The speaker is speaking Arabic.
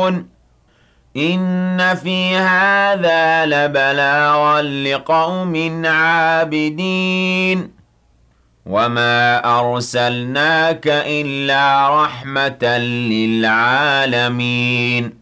يعلمون إن في هذا لبلاغا لقوم عابدين وما أرسلناك إلا رحمة للعالمين